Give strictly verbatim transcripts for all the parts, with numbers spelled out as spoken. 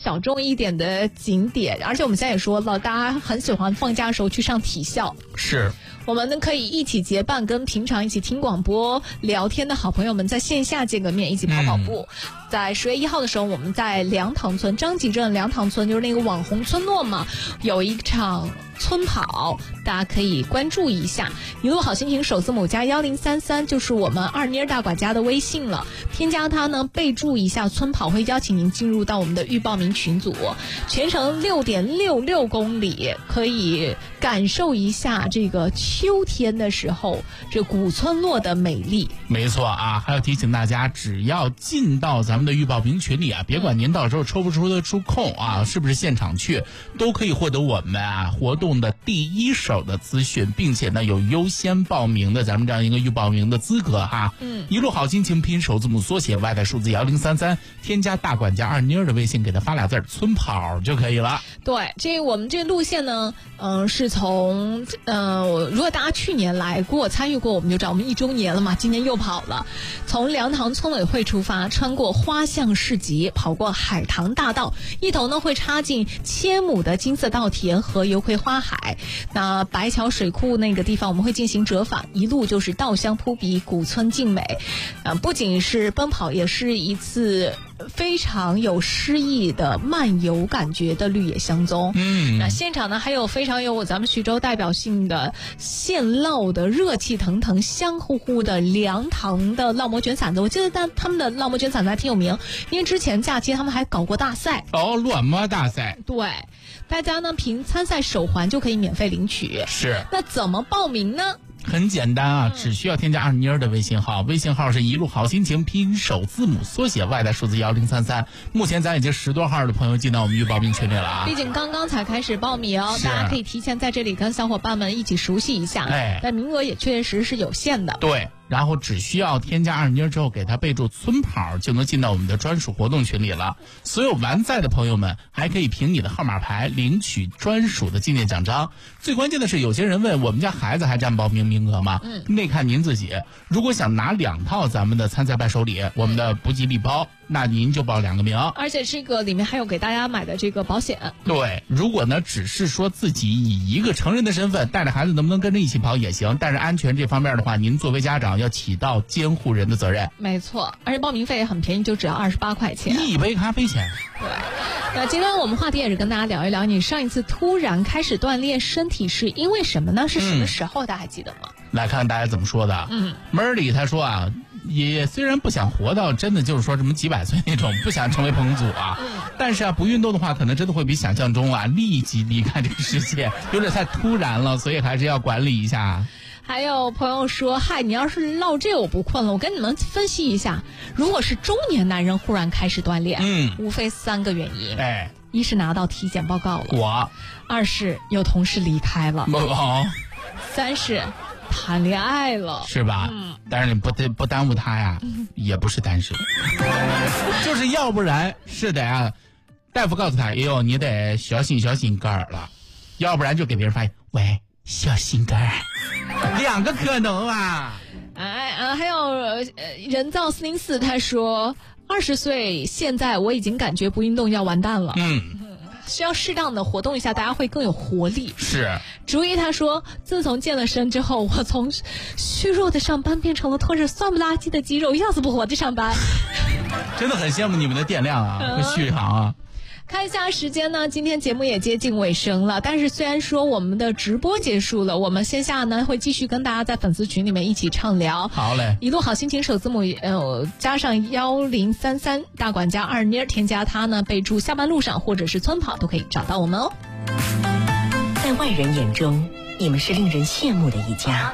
小众一点的景点，而且我们现在也说了，大家很喜欢放假的时候去上体校， 是我们呢可以一起结伴，跟平常一起听广播聊天的好朋友们在线下见个面，一起跑跑步。嗯、在十月一号的时候，我们在梁塘村张集镇梁塘村，就是那个网红村落嘛，有一场村跑，大家可以关注一下。一路好心情首字母加幺零三三就是我们二妮大管家的微信了，添加它呢，备注一下村跑，会邀请您进入到我们的预报名群组，全程六点六六公里，可以感受一下这个秋天的时候这古村落的美丽。 没错啊，还要提醒大家，只要进到咱们的预报名群里啊，别管您到时候抽不抽得出空啊，是不是现场去，都可以获得我们啊活动的第一手的资讯，并且呢有优先报名的咱们这样一个预报名的资格哈。嗯，一路好心情拼首字母缩写外带数字幺零三三，添加大管家二妮儿的微信，给他发俩字村跑就可以了。 对，这我们这路线呢，嗯、呃，是从呃，如果大家去年来过参与过，我们就知道我们一周年了嘛，今年又跑了，从梁塘村委会出发，穿过花巷市集，跑过海棠大道，一头呢会插进千亩的金色稻田和油葵花海。那白桥水库那个地方我们会进行折返，一路就是稻香扑鼻，古村静美。啊、呃，不仅是奔跑，也是一次非常有诗意的漫游感觉的绿野香踪。嗯，那现场呢还有非常有咱们徐州代表性的现烙的热气腾腾香乎乎的梁塘的烙馍卷馓子，我记得他他们的烙馍卷馓子还挺有名，因为之前假期他们还搞过大赛。 哦，烙馍大赛。 对，大家呢凭参赛手环就可以免费领取。 是， 那怎么报名呢？ 很简单啊，只需要添加二妮儿的微信号，微信号是一路好心情拼音首字母缩写外带数字幺零三三。目前咱已经十多号的朋友进到我们预报名群里了啊！ 毕竟刚刚才开始报名，大家可以提前在这里跟小伙伴们一起熟悉一下。哎，但名额也确实是有限的。 对。然后只需要添加二妮儿之后，给他备注村跑，就能进到我们的专属活动群里了。所有完赛的朋友们还可以凭你的号码牌领取专属的纪念奖章。最关键的是，有些人问我们家孩子还占报名名额吗？嗯，那看您自己。如果想拿两套咱们的参赛伴手礼，我们的补给礼包，那您就报两个名。 而且这个里面还有给大家买的这个保险。 对，如果呢只是说自己以一个成人的身份带着孩子能不能跟着一起跑也行，但是安全这方面的话，您作为家长要起到监护人的责任。 没错，而且报名费也很便宜，就只要二十八块钱， 一杯咖啡钱。 对，那今天我们话题也是跟大家聊一聊，你上一次突然开始锻炼身体是因为什么呢？是什么时候？嗯、大家还记得吗？ 来看大家怎么说的。嗯 ，Merly 他说啊，也虽然不想活到真的就是说什么几百岁那种，不想成为彭祖啊，嗯、但是啊，不运动的话，可能真的会比想象中啊立即离开这个世界，有点太突然了，所以还是要管理一下。 还有朋友说，嗨，你要是唠这我不困了，我跟你们分析一下，如果是中年男人忽然开始锻炼，嗯，无非三个原因。哎，一是拿到体检报告了， 我； 二是有同事离开了， 哦； 三是谈恋爱了， 是吧？嗯，但是你不不耽误他呀，嗯、也不是单身，就是要不然是得啊，大夫告诉他，哎呦，你得小心小心肝儿了，要不然就给别人发现，喂，小心肝儿。两个可能啊！ 哎啊，还有呃，人造四零四他说，二十岁现在我已经感觉不运动要完蛋了。嗯，需要适当的活动一下，大家会更有活力。 是。 竹一他说，自从健了身之后，我从虚弱的上班变成了拖着酸不拉几的肌肉，要死不活的上班。 真的很羡慕你们的电量啊和续航啊。 看一下时间呢，今天节目也接近尾声了，但是虽然说我们的直播结束了，我们线下呢会继续跟大家在粉丝群里面一起畅聊。 好嘞， 一路好心情首字母呃加上幺零三三大管家二妮儿，添加他呢备注下班路上或者是村跑都可以找到我们哦。 在外人眼中，你们是令人羡慕的一家，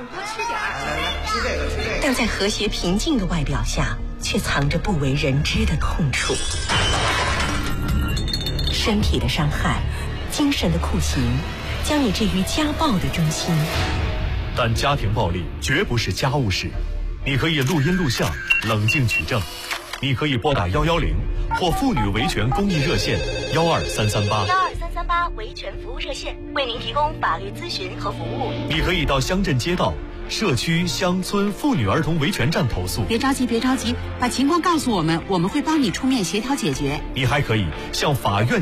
但在和谐平静的外表下，却藏着不为人知的痛处。身体的伤害，精神的酷刑，将你置于家暴的中心。 但家庭暴力绝不是家务事，你可以录音录像，冷静取证。你可以拨打幺幺零或妇女维权公益热线幺二三三八。 幺二三三八维权服务热线为您提供法律咨询和服务。 你可以到乡镇街道、社区、乡村妇女儿童维权站投诉。 别着急，别着急，把情况告诉我们，我们会帮你出面协调解决。 你还可以向法院